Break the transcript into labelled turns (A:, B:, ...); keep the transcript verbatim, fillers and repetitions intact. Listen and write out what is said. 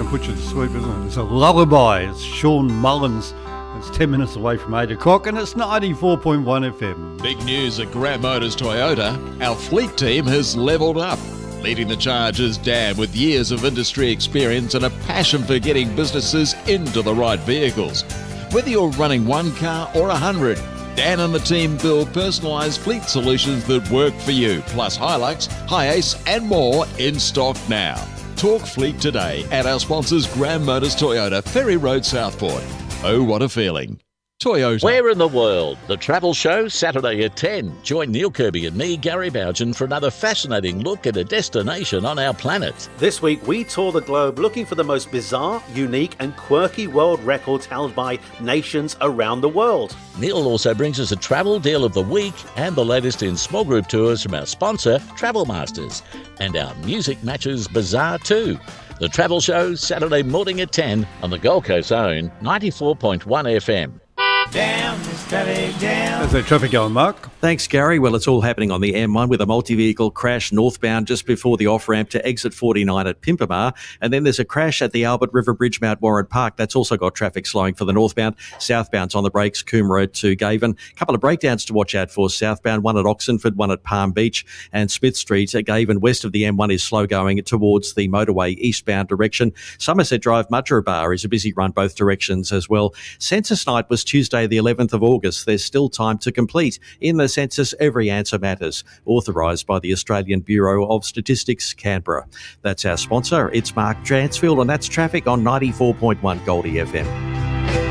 A: to put you to sleep, isn't it? It's a lullaby. It's Sean Mullins. It's ten minutes away from eight o'clock and it's ninety-four point one F M.
B: Big news at Graham Motors Toyota. Our fleet team has levelled up. Leading the charge is Dan with years of industry experience and a passion for getting businesses into the right vehicles. Whether you're running one car or a hundred, Dan and the team build personalised fleet solutions that work for you, plus Hilux, Hi-Ace and more in stock now. Talk fleet today at our sponsors Graham Motors Toyota, Ferry Road, Southport. Oh, what a feeling. Toyota.
C: Where in the world? The Travel Show, Saturday at ten. Join Neil Kirby and me, Gary Bougen, for another fascinating look at a destination on our planet.
D: This week, we tour the globe looking for the most bizarre, unique and quirky world records held by nations around the world.
C: Neil also brings us a travel deal of the week and the latest in small group tours from our sponsor, Travel Masters. And our music matches bizarre too. The Travel Show, Saturday morning at ten on the Gold Coast own ninety-four point one F M.
E: Down, it's traffic down.
A: How's that traffic going, Mark?
F: Thanks, Gary. Well, it's all happening on the M one with a multi-vehicle crash northbound just before the off-ramp to exit forty-nine at Pimpamar. And then there's a crash at the Albert River Bridge, Mount Warren Park. That's also got traffic slowing for the northbound. Southbound's on the brakes, Coombe Road to Gaven. A couple of breakdowns to watch out for southbound, one at Oxenford, one at Palm Beach and Smith Street. At Gaven, west of the M one is slow going towards the motorway eastbound direction. Somerset Drive, Mudgeeraba is a busy run both directions as well. Census night was Tuesday, the eleventh of August. There's still time to complete. In the census, every answer matters. Authorised by the Australian Bureau of Statistics, Canberra. That's our sponsor. It's Mark Dransfield, and that's traffic on ninety-four point one Goldie F M.